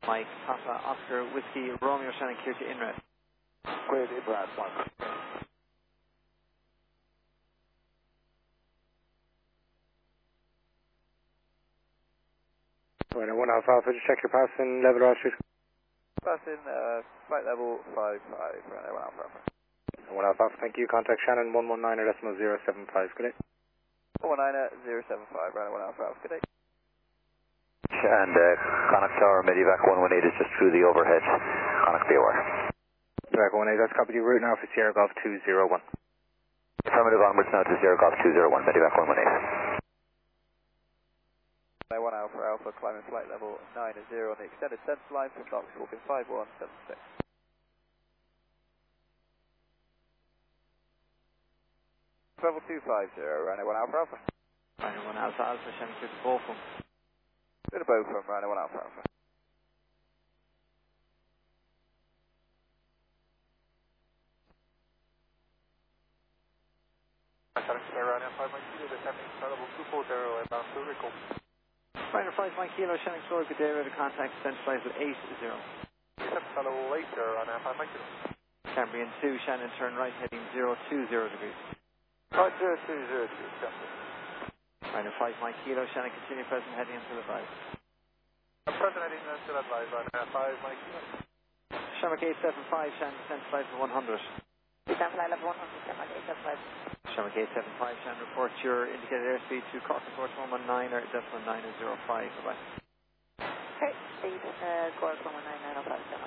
Mike, Papa, Oscar, Whiskey, Romeo, Shannon, clear to INRED. Clear to INRED, 1. Right, 1 Alpha Alpha, just check your pass in level R Street. Passing, flight level 55, right, 1 Alpha Alpha. 1 Alpha Alpha, thank you. Contact Shannon 119.075, good day. 119.075, right, 1 Alpha Alpha, good day. And Connacht Tower, Medivac 118 is just through the overhead. Connacht BOR. Medivac 118, that's copy your route now for Sierra Golf 201. Affirmative onwards now to Sierra Golf 201, Medivac 118. 1 Alpha Alpha, climbing flight level 90 on the extended center line from Knox, walking 5176. Level 250, right, 1 Alpha Alpha. Right, 1 Alpha Alpha, Shannon, clear to Bochum. Bit of both from, right, 1 Alpha Alpha. Ryanair 5 Mike Kilo, descending level 240 and bound to recall. Ryanair 5 Mike Kilo, Shannon, Florida, good day, ready to contact centralized with 80. Descent level 8, Ryanair 5 Mike Kilo. Cambrian 2, Shannon, turn right, heading 020 degrees. Right, 020 degrees, Ryanair 5 Mike Kilo, Shannon, continue present, heading until advised. Present heading until advised, Ryanair 5 Mike Kilo. Shamrock 875, Shannon, centralized with 100. Descent flight level 100, Shamrock 875. Shamrock 875, Shannon, report your indicated airspeed to Cork Report 119 or decimal 905, bye-bye. Okay, speed, Cork 119, 905,